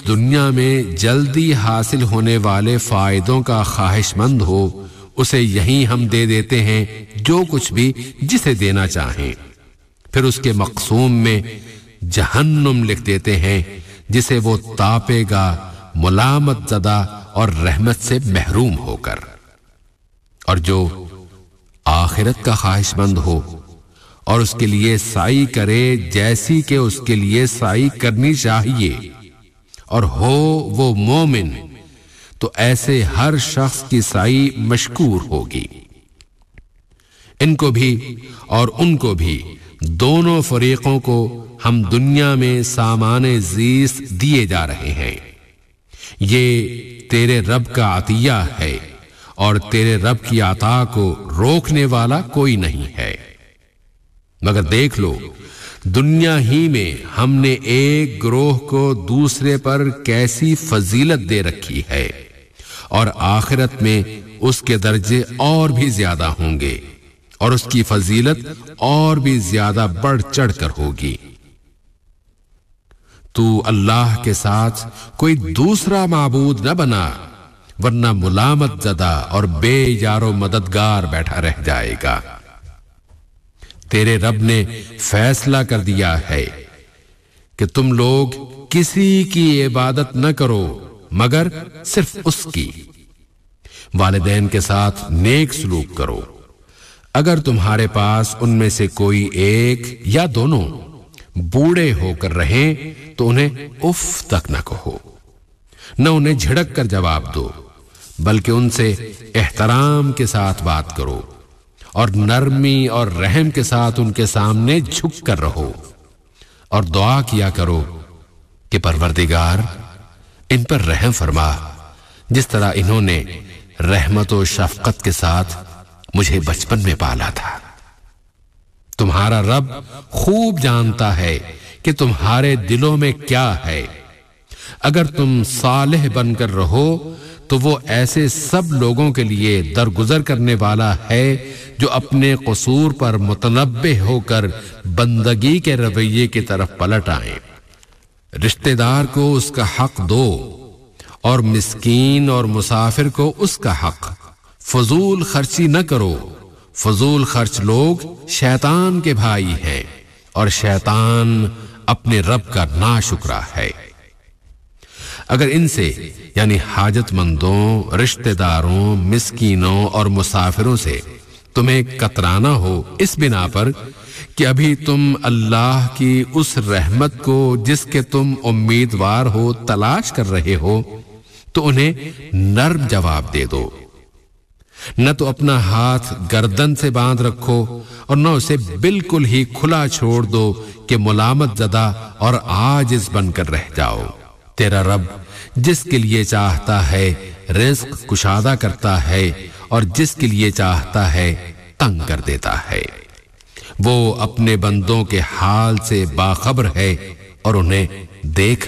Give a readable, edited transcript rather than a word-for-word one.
دنیا میں جلدی حاصل ہونے والے فائدوں کا خواہش مند ہو اسے یہیں ہم دے دیتے ہیں جو کچھ بھی جسے دینا چاہیں، پھر اس کے مقسوم میں جہنم لکھ دیتے ہیں جسے وہ تاپے گا ملامت زدہ اور رحمت سے محروم ہو کر۔ اور جو آخرت کا خواہش مند ہو اور اس کے لیے سعی کرے جیسی کہ اس کے لیے سعی کرنی چاہیے اور ہو وہ مومن، تو ایسے ہر شخص کی سعی مشکور ہوگی۔ ان کو بھی اور ان کو بھی، دونوں فریقوں کو ہم دنیا میں سامان زیست دیے جا رہے ہیں۔ یہ تیرے رب کا عطیہ ہے اور تیرے رب کی عطا کو روکنے والا کوئی نہیں ہے۔ مگر دیکھ لو دنیا ہی میں ہم نے ایک گروہ کو دوسرے پر کیسی فضیلت دے رکھی ہے، اور آخرت میں اس کے درجے اور بھی زیادہ ہوں گے اور اس کی فضیلت اور بھی زیادہ بڑھ چڑھ کر ہوگی۔ تو اللہ کے ساتھ کوئی دوسرا معبود نہ بنا، ورنہ ملامت زدہ اور بے یار و مددگار بیٹھا رہ جائے گا۔ تیرے رب نے فیصلہ کر دیا ہے کہ تم لوگ کسی کی عبادت نہ کرو مگر صرف اس کی۔ والدین کے ساتھ نیک سلوک کرو۔ اگر تمہارے پاس ان میں سے کوئی ایک یا دونوں بوڑھے ہو کر رہیں تو انہیں اف تک نہ کہو، نہ انہیں جھڑک کر جواب دو، بلکہ ان سے احترام کے ساتھ بات کرو اور نرمی اور رحم کے ساتھ ان کے سامنے جھک کر رہو، اور دعا کیا کرو کہ پروردگار ان پر رحم فرما، جس طرح انہوں نے رحمت و شفقت کے ساتھ مجھے بچپن میں پالا تھا۔ تمہارا رب خوب جانتا ہے کہ تمہارے دلوں میں کیا ہے۔ اگر تم صالح بن کر رہو تو وہ ایسے سب لوگوں کے لیے درگزر کرنے والا ہے جو اپنے قصور پر متنبہ ہو کر بندگی کے رویے کی طرف پلٹ آئیں۔ رشتہ دار کو اس کا حق دو اور مسکین اور مسافر کو اس کا حق۔ فضول خرچی نہ کرو، فضول خرچ لوگ شیطان کے بھائی ہیں اور شیطان اپنے رب کا ناشکرا ہے۔ اگر ان سے یعنی حاجت مندوں، رشتہ داروں، مسکینوں اور مسافروں سے تمہیں کترانا ہو اس بنا پر کہ ابھی تم اللہ کی اس رحمت کو جس کے تم امیدوار ہو تلاش کر رہے ہو، تو انہیں نرم جواب دے دو۔ نہ تو اپنا ہاتھ گردن سے باندھ رکھو اور نہ اسے بالکل ہی کھلا چھوڑ دو کہ ملامت زدہ اور عاجز بن کر رہ جاؤ۔ تیرا رب جس کے لیے چاہتا ہے رزق کشادہ کرتا ہے اور جس کے لیے چاہتا ہے تنگ کر دیتا ہے۔ وہ اپنے بندوں کے حال سے باخبر ہے اور انہیں دیکھ